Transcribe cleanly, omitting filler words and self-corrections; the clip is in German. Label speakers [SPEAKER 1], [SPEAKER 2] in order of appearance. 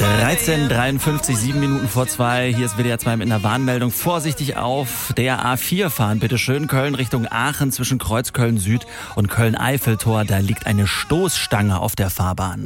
[SPEAKER 1] 13:53, 7 Minuten vor 2. Hier ist WDR 2 mit einer Warnmeldung. Vorsichtig auf der A4 fahren, bitte schön. Köln Richtung Aachen zwischen Kreuzköln Süd und Köln-Eiffeltor. Da liegt eine Stoßstange auf der Fahrbahn.